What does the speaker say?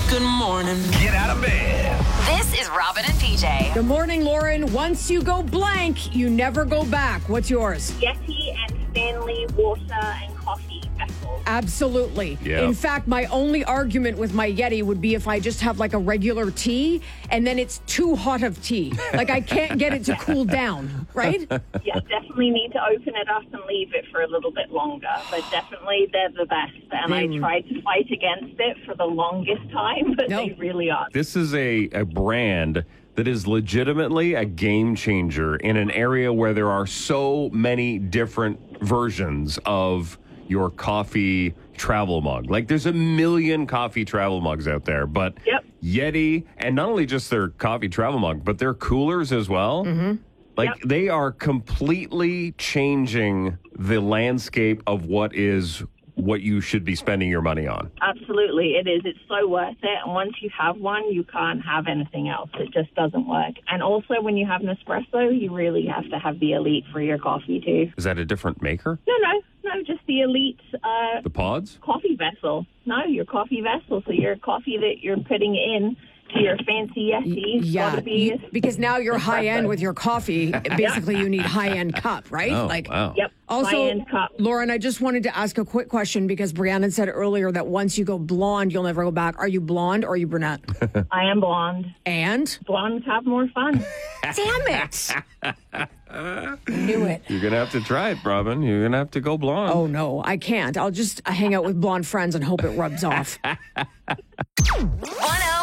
Good morning. Get out of bed. This is Robin and PJ. Good morning, Lauren. Once you go blank, you never go back. What's yours? Yeti and Stanley water and coffee vessels. Absolutely. Yeah. In fact, my only argument with my Yeti would be if I just have like a regular tea and then it's too hot of tea. Like I can't get it to cool down, right? Yeah, definitely need to open it up and leave it for a little bit longer. But definitely they're the best. And I tried to fight against it for the longest time, but No. they really are. This is a brand that is legitimately a game changer in an area where there are so many different versions of your coffee travel mug. Like there's a million coffee travel mugs out there, but Yep. Yeti, and not only just their coffee travel mug, but their coolers as well. Mm-hmm. Like Yep. they are completely changing the landscape of what you should be spending your money on. Absolutely, it is. It's so worth it. And once you have one, you can't have anything else. It just doesn't work. And also, when you have Nespresso, you really have to have the Elite for your coffee, too. Is that a different maker? No, just the Elite The pods? coffee vessel. No, your coffee vessel. So your coffee that you're putting in to your fancy Yeti. Yeah, because now you're high end with your coffee. Basically, you need high end cup, right? Oh, wow. Yep. Also, high-end cup. Lauren, I just wanted to ask a quick question because Brianna said earlier that once you go blonde, you'll never go back. Are you blonde or are you brunette? I am blonde. And? Blondes have more fun. Damn it. Knew it. You're going to have to try it, Robin. You're going to have to go blonde. Oh, no, I can't. I'll just hang out with blonde friends and hope it rubs off. 101